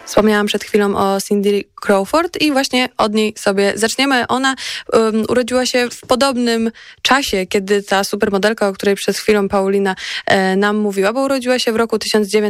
Wspomniałam przed chwilą o Cindy Crawford i właśnie od niej sobie zaczniemy. Ona urodziła się w podobnym czasie, kiedy ta supermodelka, o której przed chwilą Paulina nam mówiła, bo urodziła się w roku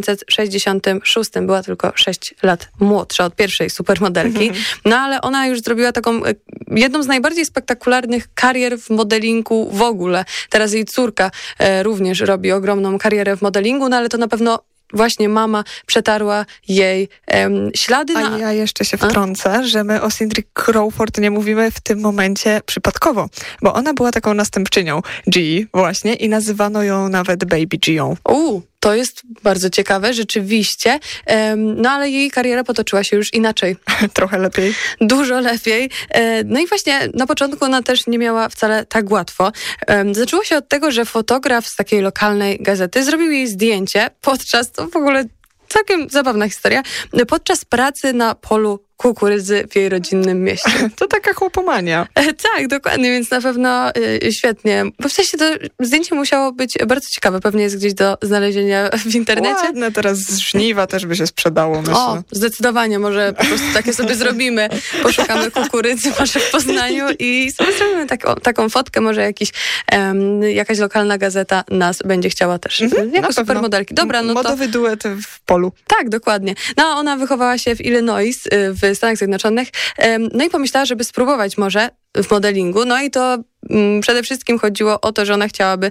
1966. Była tylko 6 lat młodsza od pierwszej supermodelki. No ale ona już zrobiła taką jedną z najbardziej spektakularnych karier w modelingu w ogóle. Teraz jej córka również robi ogromną karierę w modelingu, no ale to na pewno właśnie mama przetarła jej ślady. A ja jeszcze się wtrącę, że my o Cindy Crawford nie mówimy w tym momencie przypadkowo, bo ona była taką następczynią G właśnie i nazywano ją nawet Baby G-ą. To jest bardzo ciekawe, rzeczywiście. No ale jej kariera potoczyła się już inaczej. Trochę lepiej. Dużo lepiej. No i właśnie na początku ona też nie miała wcale tak łatwo. Zaczęło się od tego, że fotograf z takiej lokalnej gazety zrobił jej zdjęcie podczas, to w ogóle całkiem zabawna historia, podczas pracy na polu kukurydzy w jej rodzinnym mieście. To taka chłopomania. Tak, dokładnie, więc na pewno świetnie. Bo w sensie to zdjęcie musiało być bardzo ciekawe. Pewnie jest gdzieś do znalezienia w internecie. Ładne, teraz z żniwa też by się sprzedało, myślę. O, zdecydowanie, może po prostu takie sobie zrobimy. Poszukamy kukurydzy może w Poznaniu i sobie zrobimy taką fotkę. Może jakaś lokalna gazeta nas będzie chciała też. Jako supermodelki. Dobra, no modowy duet w polu. Tak, dokładnie. No, ona wychowała się w Illinois, w Stanach Zjednoczonych. No i pomyślała, żeby spróbować może w modelingu. No i to przede wszystkim chodziło o to, że ona chciała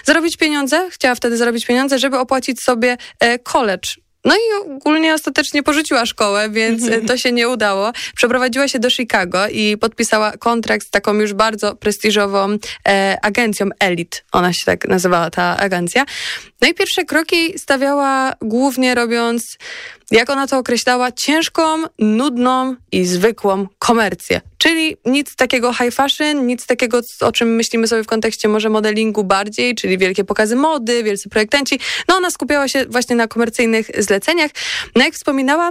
wtedy zarobić pieniądze, żeby opłacić sobie college. No i ogólnie ostatecznie porzuciła szkołę, więc to się nie udało. Przeprowadziła się do Chicago i podpisała kontrakt z taką już bardzo prestiżową agencją Elite. Ona się tak nazywała, ta agencja. No i pierwsze kroki stawiała głównie robiąc, jak ona to określała, ciężką, nudną i zwykłą komercję. Czyli nic takiego high fashion, nic takiego, o czym myślimy sobie w kontekście może modelingu bardziej, czyli wielkie pokazy mody, wielcy projektanci. No ona skupiała się właśnie na komercyjnych zleceniach. No jak wspominała,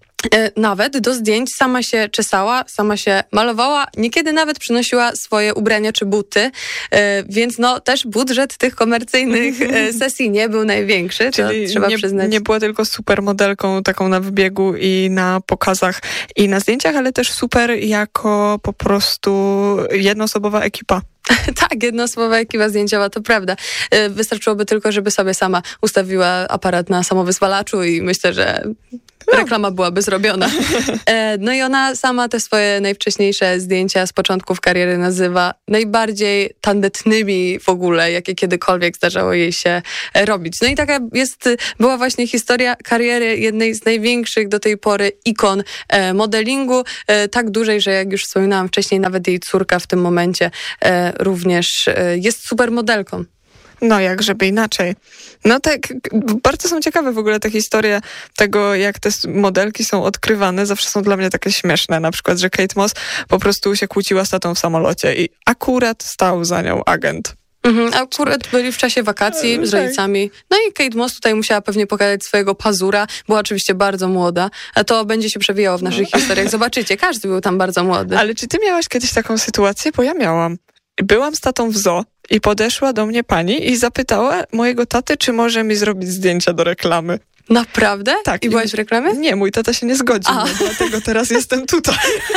nawet do zdjęć sama się czesała, sama się malowała, niekiedy nawet przynosiła swoje ubrania czy buty, więc no też budżet tych komercyjnych sesji nie był największy, czyli to trzeba przyznać. Nie była tylko supermodelką taką na wybiegu i na pokazach i na zdjęciach, ale też super jako po prostu jednoosobowa ekipa. Tak, jednoosobowa ekipa zdjęciowa, to prawda. Wystarczyłoby tylko, żeby sobie sama ustawiła aparat na samowyzwalaczu i myślę, że reklama byłaby zrobiona. No i ona sama te swoje najwcześniejsze zdjęcia z początków kariery nazywa najbardziej tandetnymi w ogóle, jakie kiedykolwiek zdarzało jej się robić. No i taka była właśnie historia kariery jednej z największych do tej pory ikon modelingu, tak dużej, że jak już wspominałam wcześniej, nawet jej córka w tym momencie również jest supermodelką. No, jak żeby inaczej. No tak, bardzo są ciekawe w ogóle te historie tego, jak te modelki są odkrywane. Zawsze są dla mnie takie śmieszne. Na przykład, że Kate Moss po prostu się kłóciła z tatą w samolocie i akurat stał za nią agent. Akurat byli w czasie wakacji z rodzicami. No i Kate Moss tutaj musiała pewnie pokazać swojego pazura. Była oczywiście bardzo młoda. A to będzie się przewijało w naszych historiach. Zobaczycie, każdy był tam bardzo młody. Ale czy ty miałaś kiedyś taką sytuację? Bo ja miałam. Byłam z tatą w zoo i podeszła do mnie pani i zapytała mojego taty, czy może mi zrobić zdjęcia do reklamy. Naprawdę? Tak. I byłaś w reklamie? Nie, mój tata się nie zgodził, dlatego teraz jestem tutaj.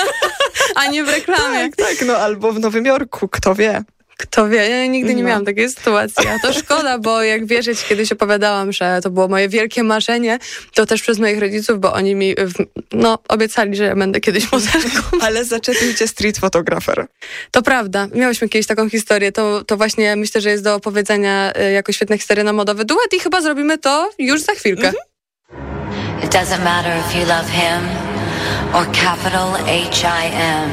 A nie w reklamie. Tak, no albo w Nowym Jorku, kto wie. Kto wie, ja nigdy nie miałam takiej sytuacji, a to szkoda, bo jak wierzyć, kiedyś opowiadałam, że to było moje wielkie marzenie, to też przez moich rodziców, bo oni mi obiecali, że ja będę kiedyś modelką. Ale zaczepił cię street fotografer. To prawda, miałyśmy kiedyś taką historię, to właśnie myślę, że jest do opowiedzenia jako świetna historia na modowy duet i chyba zrobimy to już za chwilkę. It doesn't matter if you love him or capital H-I-M.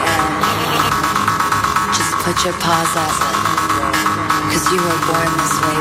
Put your paws up, 'cause you were born this way.